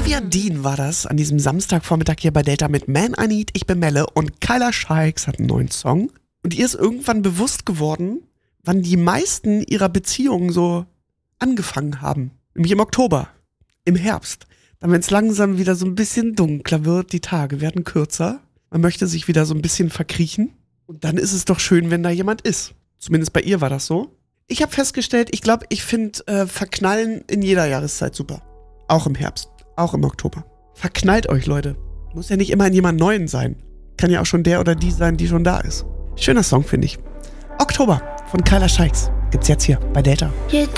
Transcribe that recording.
Vivian Dean war das an diesem Samstagvormittag hier bei Delta mit Man I Need, ich bin Melle, und Kyla Scheiks hat einen neuen Song. Und ihr ist irgendwann bewusst geworden, wann die meisten ihrer Beziehungen so angefangen haben. Nämlich im Oktober, im Herbst. Dann, wenn es langsam wieder so ein bisschen dunkler wird, die Tage werden kürzer, man möchte sich wieder so ein bisschen verkriechen. Und dann ist es doch schön, wenn da jemand ist. Zumindest bei ihr war das so. Ich habe festgestellt, ich glaube, ich finde Verknallen in jeder Jahreszeit super. Auch im Herbst, auch im Oktober. Verknallt euch, Leute. Muss ja nicht immer in jemand Neuen sein. Kann ja auch schon der oder die sein, die schon da ist. Schöner Song, finde ich. Oktober von Kyla Scheiks gibt's jetzt hier bei Delta.